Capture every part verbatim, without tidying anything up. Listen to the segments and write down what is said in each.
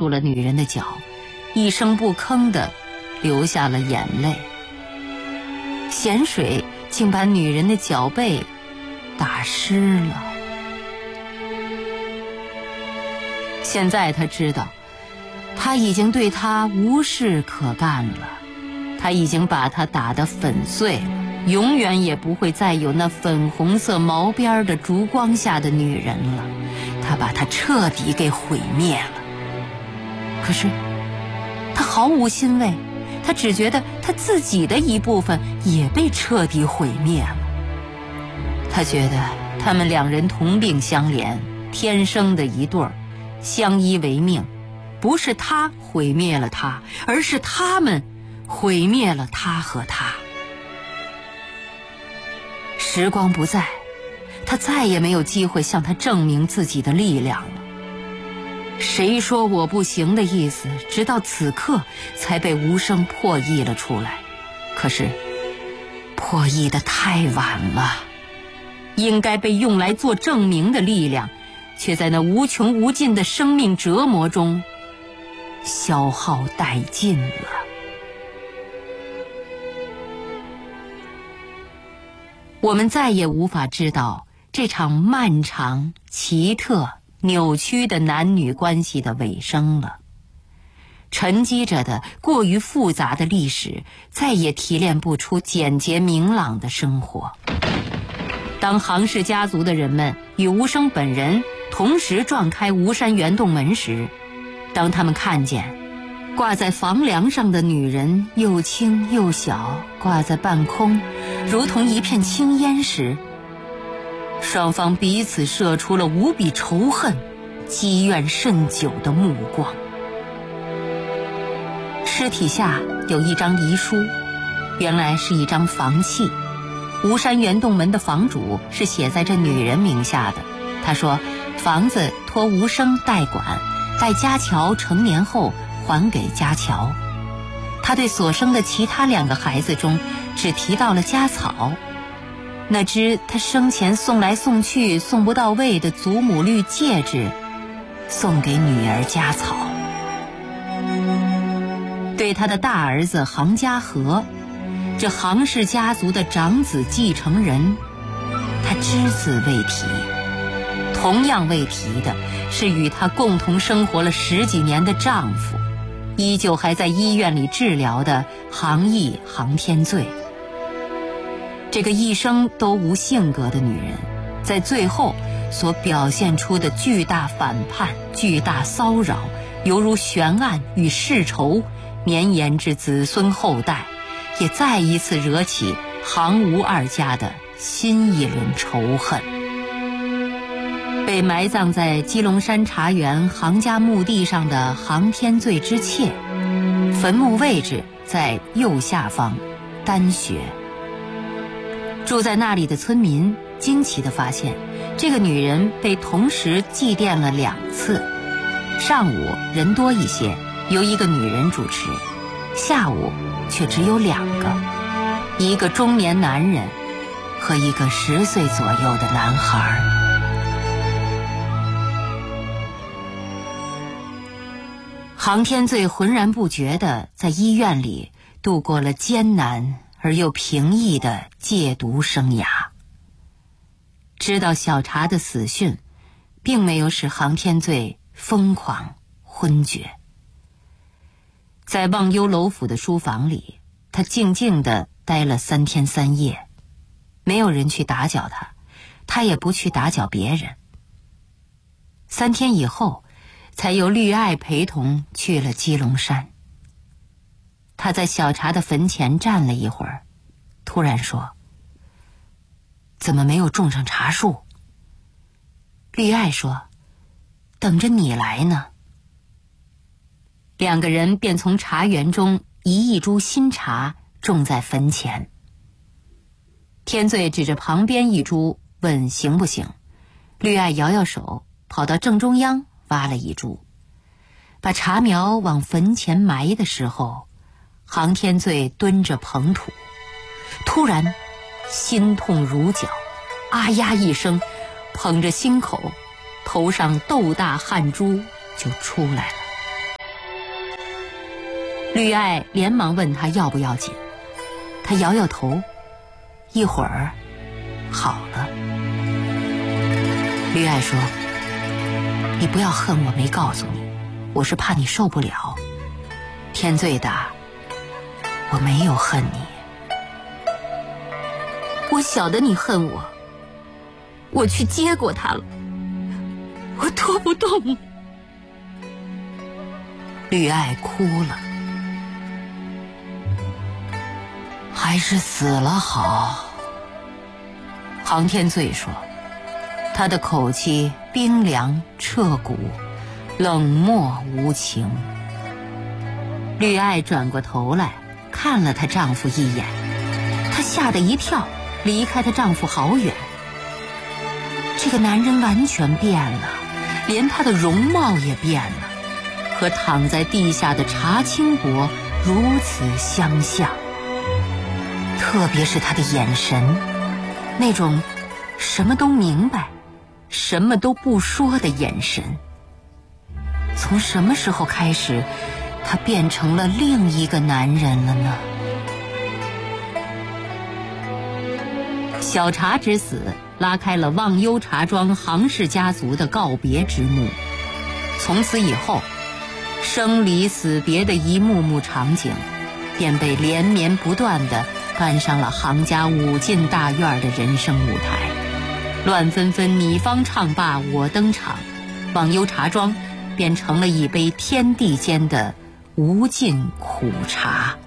住了女人的脚，一声不吭地流下了眼泪。咸水竟把女人的脚背打湿了。现在他知道，他已经对她无事可干了，他已经把她打得粉碎了，永远也不会再有那粉红色毛边的烛光下的女人了，他把她彻底给毁灭了。可是他毫无欣慰，他只觉得他自己的一部分也被彻底毁灭了。他觉得他们两人同病相怜，天生的一对儿，相依为命，不是他毁灭了他，而是他们毁灭了他和他。时光不在，他再也没有机会向他证明自己的力量了。谁说我不行的意思，直到此刻才被无声破译了出来。可是破译得太晚了，应该被用来做证明的力量，却在那无穷无尽的生命折磨中消耗殆尽了。我们再也无法知道这场漫长、奇特、扭曲的男女关系的尾声了。沉积着的过于复杂的历史再也提炼不出简洁明朗的生活。当杭氏家族的人们与吴生本人同时撞开吴山圆洞门时，当他们看见挂在房梁上的女人又轻又小，挂在半空如同一片青烟时，双方彼此射出了无比仇恨、积怨甚久的目光。尸体下有一张遗书，原来是一张房契。吴山圆洞门的房主是写在这女人名下的。他说房子托吴生代管，待家乔成年后还给家乔。他对所生的其他两个孩子中只提到了家草，那只他生前送来送去送不到位的祖母绿戒指送给女儿家草。对他的大儿子杭家和，这杭氏家族的长子继承人，他只字未提。同样未提的是与他共同生活了十几年的丈夫，依旧还在医院里治疗的杭义杭天罪。这个一生都无性格的女人，在最后所表现出的巨大反叛、巨大骚扰，犹如悬案与世仇，绵延至子孙后代，也再一次惹起杭吴二家的新一轮仇恨。被埋葬在基隆山茶园杭家墓地上的杭天罪之妾，坟墓位置在右下方丹穴。住在那里的村民惊奇地发现，这个女人被同时祭奠了两次。上午人多一些，由一个女人主持，下午却只有两个，一个中年男人和一个十岁左右的男孩。杭天罪浑然不觉地在医院里度过了艰难而又平易的戒毒生涯。知道小茶的死讯，并没有使杭天罪疯狂昏厥。在忘忧楼府的书房里，他静静地待了三天三夜，没有人去打搅他，他也不去打搅别人。三天以后，才由绿爱陪同去了基隆山。他在小茶的坟前站了一会儿，突然说：“怎么没有种上茶树？”绿爱说：“等着你来呢。”两个人便从茶园中移一株新茶种在坟前。天罪指着旁边一株问行不行，绿爱摇摇手，跑到正中央挖了一株，把茶苗往坟前埋的时候，杭天罪蹲着捧土，突然心痛如绞，啊呀一声，捧着心口，头上豆大汗珠就出来了。 吕爱连忙问他要不要紧，他摇摇头，一会儿好了。吕爱说：“你不要恨我没告诉你，我是怕你受不了。天最大，我没有恨你。我晓得你恨我，我去接过他了，我拖不动。”吕爱哭了。还是死了好。杭天醉说，他的口气冰凉彻骨，冷漠无情。吕爱转过头来看了她丈夫一眼，她吓得一跳，离开她丈夫好远。这个男人完全变了，连他的容貌也变了，和躺在地下的查清国如此相像。特别是他的眼神，那种什么都明白什么都不说的眼神。从什么时候开始，他变成了另一个男人了呢？小茶之死拉开了忘忧茶庄杭氏家族的告别之幕。从此以后，生离死别的一幕幕场景便被连绵不断地搬上了杭家五进大院的人生舞台。乱纷纷，你方唱罢我登场，忘忧茶庄便成了一杯天地间的无尽苦茶。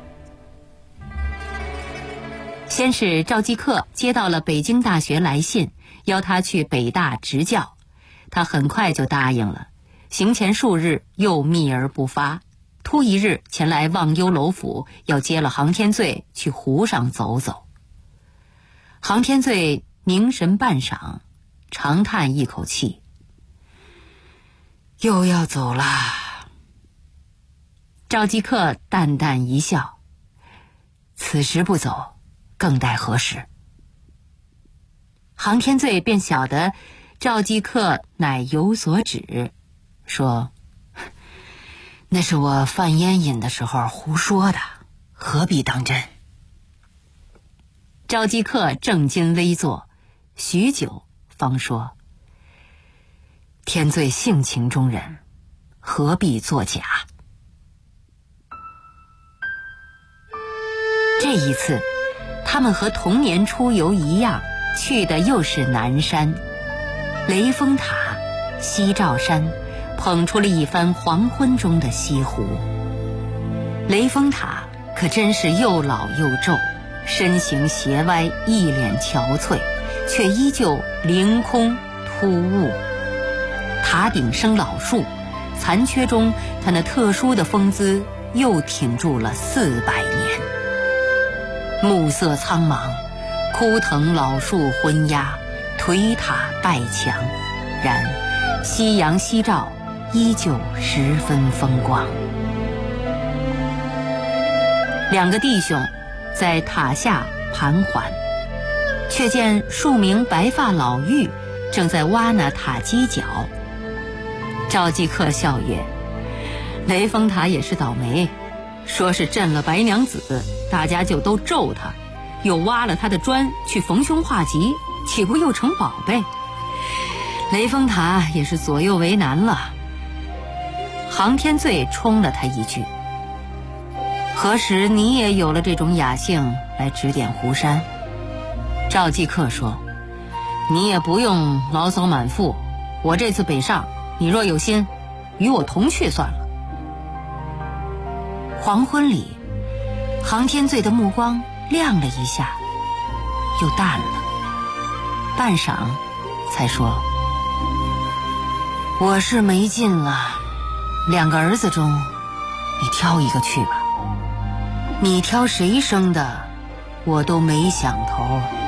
先是赵继克接到了北京大学来信，邀他去北大执教，他很快就答应了。行前数日又秘而不发，突一日前来忘忧楼府，要接了杭天醉去湖上走走。杭天醉凝神半晌，长叹一口气，又要走了。赵继克淡淡一笑，此时不走，更待何时？杭天醉便晓得赵继克乃有所指，说：“那是我犯烟瘾的时候胡说的，何必当真？”赵继克正襟危坐，许久方说：“天醉性情中人，何必作假？”这一次他们和同年出游一样，去的又是南山。雷峰塔、西照山捧出了一番黄昏中的西湖。雷峰塔可真是又老又皱，身形斜歪，一脸憔悴，却依旧凌空突兀。塔顶生老树，残缺中它那特殊的风姿又挺住了四百年。暮色苍茫，枯藤老树昏鸦，颓塔败墙，然夕阳西照，依旧十分风光。两个弟兄在塔下盘桓，却见数名白发老妪正在挖那塔基角。赵继克笑曰：“雷峰塔也是倒霉，说是震了白娘子，大家就都咒他，又挖了他的砖去逢凶化吉，岂不又成宝贝？雷峰塔也是左右为难了。”杭天醉冲了他一句：“何时你也有了这种雅兴来指点湖山？”赵继克说：“你也不用牢骚满腹，我这次北上，你若有心，与我同去算了。”黄昏里，杭天醉的目光亮了一下，又淡了，半晌才说：“我是没劲了，两个儿子中你挑一个去吧，你挑谁生的我都没想头。”